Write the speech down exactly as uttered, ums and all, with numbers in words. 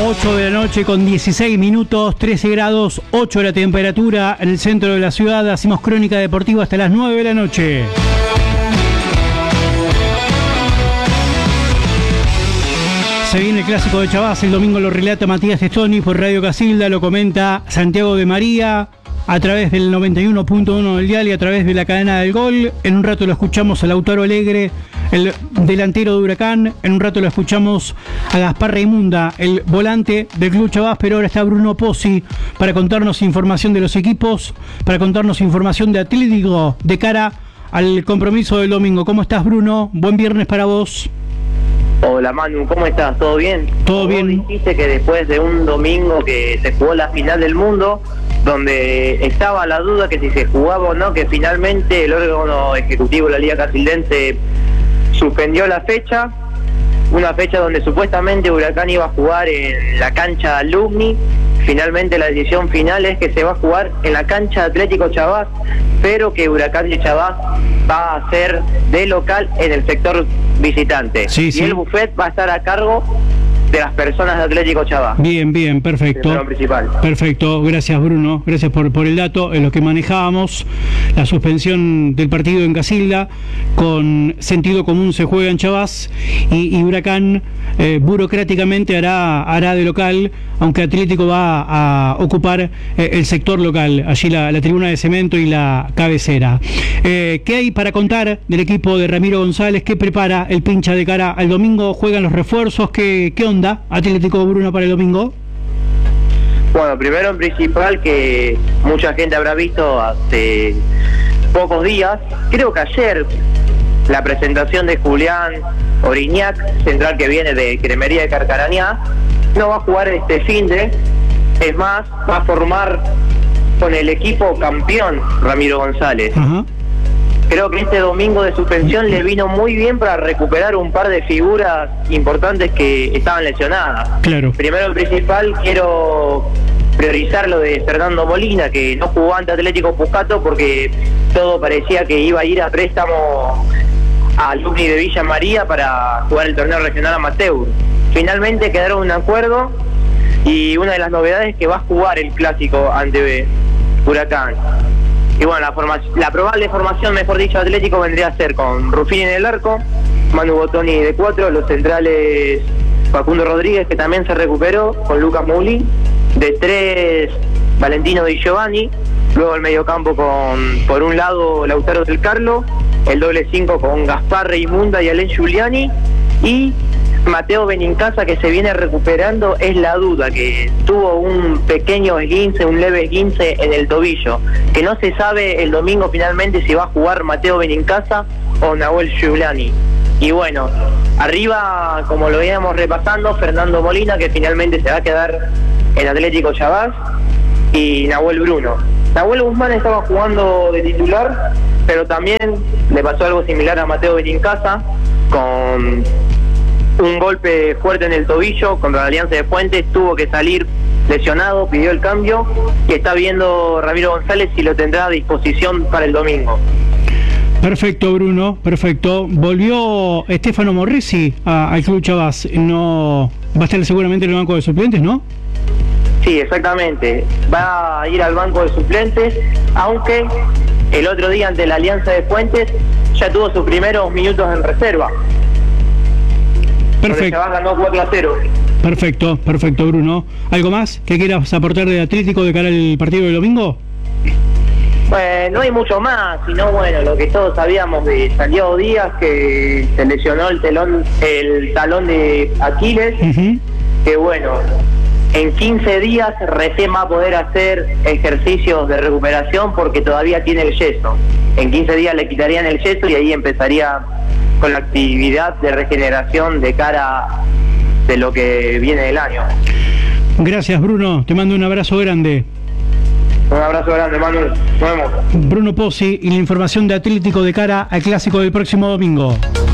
ocho de la noche con dieciséis minutos, trece grados, ocho la temperatura en el centro de la ciudad. Hacemos crónica deportiva hasta las nueve de la noche. Se viene el clásico de Chavás, el domingo lo relata Matías Testoni por Radio Casilda, lo comenta Santiago de María a través del noventa y uno punto uno del dial y a través de la cadena del Gol. En un rato lo escuchamos a Lautaro Alegre, el delantero de Huracán. En un rato lo escuchamos a Gaspar Raimunda, el volante del Club Chavás, pero ahora está Bruno Pozzi para contarnos información de los equipos, para contarnos información de Atlético de cara al compromiso del domingo. ¿Cómo estás, Bruno? Buen viernes para vos. Hola Manu, ¿cómo estás? ¿Todo bien? Todo Vos bien. Dijiste que después de un domingo que se jugó la final del mundo, donde estaba la duda que si se jugaba o no, que finalmente el órgano ejecutivo de la Liga Casildense suspendió la fecha, una fecha donde supuestamente Huracán iba a jugar en la cancha Alumni. Finalmente la decisión final es que se va a jugar en la cancha Atlético Chavás, pero que Huracán de Chavás va a ser de local en el sector visitante. Sí, y sí. el buffet va a estar a cargo de las personas de Atlético Chavás. Bien, bien, perfecto. El principal. Perfecto, gracias Bruno, gracias por, por el dato. En lo que manejábamos, la suspensión del partido en Casilda, con sentido común se juega en Chavás y, y Huracán eh, burocráticamente hará, hará de local, aunque Atlético va a ocupar eh, el sector local, allí la, la tribuna de cemento y la cabecera. Eh, ¿Qué hay para contar del equipo de Ramiro González? ¿Qué prepara el pincha de cara al domingo? ¿Juegan los refuerzos? ¿Qué, qué onda Atlético Bruno para el domingo? Bueno, primero en principal que mucha gente habrá visto hace pocos días, creo que ayer, la presentación de Julián Oriñac, central que viene de Cremería de Carcarañá. No va a jugar este finde, es más, va a formar con el equipo campeón Ramiro González. Ajá. Creo que este domingo de suspensión le vino muy bien para recuperar un par de figuras importantes que estaban lesionadas. Claro. Primero, en principal, quiero priorizar lo de Fernando Molina, que no jugó ante Atlético Pujato porque todo parecía que iba a ir a préstamo a Alumni de Villa María para jugar el torneo regional amateur. Finalmente quedaron un acuerdo y una de las novedades es que va a jugar el clásico ante Huracán. Y bueno, la, formación, la probable formación, mejor dicho, Atlético vendría a ser con Rufini en el arco, Manu Bottoni de cuatro, los centrales Facundo Rodríguez, que también se recuperó, con Lucas Moulin, de tres Valentino Di Giovanni, luego el mediocampo con, por un lado, Lautaro del Carlo, el doble cinco con Gaspar Raimunda y Alain Giuliani, y Mateo Benincasa, que se viene recuperando, es la duda, que tuvo un pequeño esguince, un leve esguince en el tobillo, que no se sabe el domingo finalmente si va a jugar Mateo Benincasa o Nahuel Giuliani. Y bueno, arriba, como lo íbamos repasando, Fernando Molina, que finalmente se va a quedar en Atlético Chavás, y Nahuel Bruno. Nahuel Guzmán estaba jugando de titular, pero también le pasó algo similar a Mateo Benincasa, con un golpe fuerte en el tobillo contra la Alianza de Fuentes, tuvo que salir lesionado, pidió el cambio y está viendo Ramiro González si lo tendrá a disposición para el domingo. Perfecto, Bruno, perfecto. Volvió Stefano Morrisi a, al Club Chavás. No va a estar seguramente en el banco de suplentes, ¿no? Sí, exactamente. Va a ir al banco de suplentes, aunque el otro día ante la Alianza de Fuentes ya tuvo sus primeros minutos en reserva. Perfecto. Chavás ganó cuatro a cero. Perfecto, perfecto, Bruno. ¿Algo más que quieras aportar de Atlético de cara al partido del domingo? Bueno, no hay mucho más, sino bueno, lo que todos sabíamos de Santiago Díaz, que se lesionó el telón, el talón de Aquiles, Uh-huh. que bueno, en quince días recién va a poder hacer ejercicios de recuperación porque todavía tiene el yeso. En quince días le quitarían el yeso y ahí empezaría con la actividad de regeneración de cara de lo que viene del año. Gracias, Bruno. Te mando un abrazo grande. Un abrazo grande, Manuel. Nos vemos. Bruno Pozzi y la información de Atlético de cara al clásico del próximo domingo.